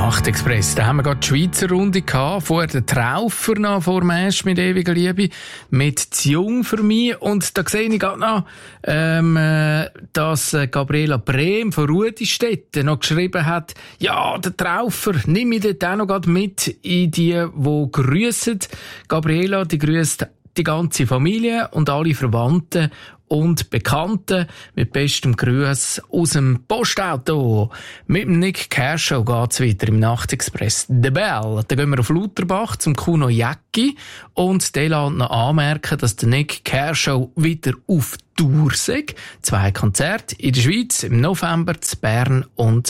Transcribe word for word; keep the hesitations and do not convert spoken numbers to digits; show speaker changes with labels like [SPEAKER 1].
[SPEAKER 1] Nachtexpress, da haben wir gerade die Schweizer Runde gehabt, vorher den Traufer noch vor dem Esch mit ewiger Liebe, mit «Zu jung für mich», und da sehe ich gerade noch, ähm, äh, dass äh, Gabriela Brehm von Rudistetten noch geschrieben hat, ja, der Traufer, nimm mich dort auch noch gerade mit in die, die grüssen. Gabriela, die grüsst die ganze Familie und alle Verwandten und Bekannten mit bestem Gruß aus dem Postauto. Mit dem Nick Kershaw geht's wieder im Nachtexpress. The Bell. Da gehen wir auf Lauterbach zum Kuno Jäcki und der lässt noch anmerken, dass der Nick Kershaw wieder auf Tour sei. Zwei Konzerte in der Schweiz im November zu Bern und